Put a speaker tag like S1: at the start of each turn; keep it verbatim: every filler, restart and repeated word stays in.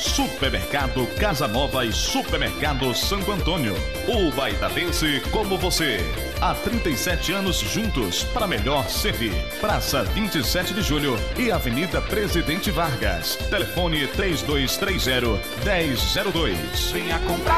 S1: Supermercado Casa Nova e Supermercado Santo Antônio. O baitalense como você. Há trinta e sete anos juntos para melhor servir. Praça vinte e sete de Julho e Avenida Presidente Vargas. Telefone três dois três zero, um zero zero dois.
S2: Venha comprar